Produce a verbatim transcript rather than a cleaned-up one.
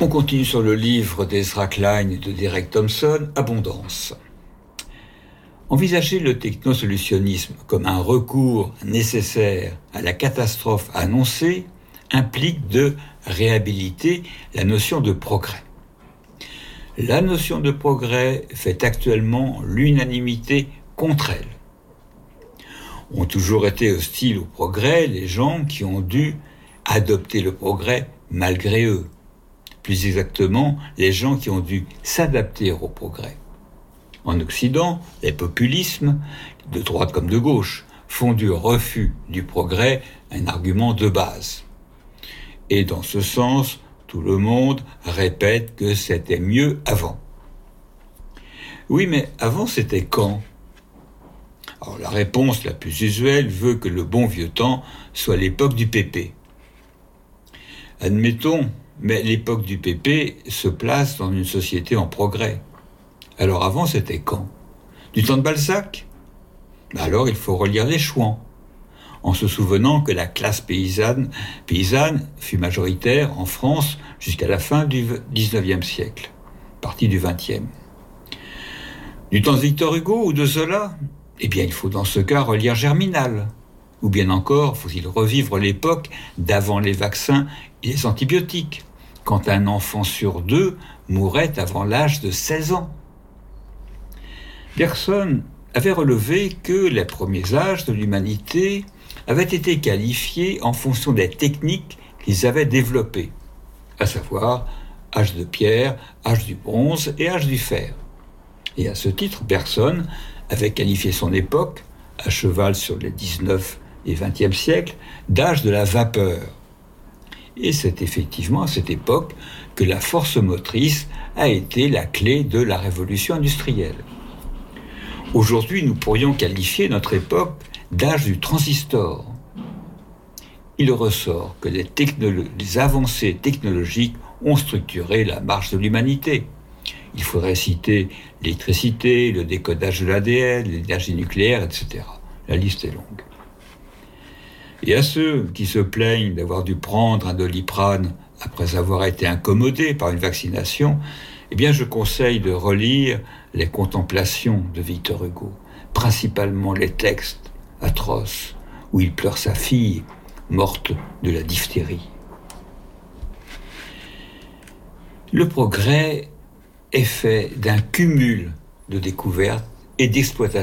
On continue sur le livre d'Ezra Klein et de Derek Thompson, Abondance. Envisager le technosolutionnisme comme un recours nécessaire à la catastrophe annoncée implique de réhabiliter la notion de progrès. La notion de progrès fait actuellement l'unanimité contre elle. Ont toujours été hostiles au progrès les gens qui ont dû adopter le progrès malgré eux. Plus exactement, les gens qui ont dû s'adapter au progrès. En Occident, les populismes, de droite comme de gauche, font du refus du progrès un argument de base. Et dans ce sens, tout le monde répète que c'était mieux avant. Oui, mais avant c'était quand ? Alors la réponse la plus usuelle veut que le bon vieux temps soit l'époque du P P. Admettons, mais l'époque du P P se place dans une société en progrès. Alors avant, c'était quand ? Du temps de Balzac ? Alors il faut relire les Chouans, en se souvenant que la classe paysanne, paysanne fut majoritaire en France jusqu'à la fin du dix-neuvième siècle, partie du vingtième. Du temps de Victor Hugo ou de Zola ? Eh bien, il faut dans ce cas relire Germinal. Ou bien encore, faut-il revivre l'époque d'avant les vaccins et les antibiotiques, quand un enfant sur deux mourait avant l'âge de seize ans. Bergson avait relevé que les premiers âges de l'humanité avaient été qualifiés en fonction des techniques qu'ils avaient développées, à savoir âge de pierre, âge du bronze et âge du fer. Et à ce titre, Bergson avait qualifié son époque, à cheval sur les dix-neuvième et vingtième siècles, d'âge de la vapeur. Et c'est effectivement à cette époque que la force motrice a été la clé de la révolution industrielle. Aujourd'hui, nous pourrions qualifier notre époque d'âge du transistor. Il ressort que les, technolo- les avancées technologiques ont structuré la marche de l'humanité. Il faudrait citer l'électricité, le décodage de l'A D N, l'énergie nucléaire, et cetera. La liste est longue. Et à ceux qui se plaignent d'avoir dû prendre un Doliprane après avoir été incommodés par une vaccination, eh bien je conseille de relire les Contemplations de Victor Hugo, principalement les textes atroces où il pleure sa fille morte de la diphtérie. Le progrès est fait d'un cumul de découvertes et d'exploitations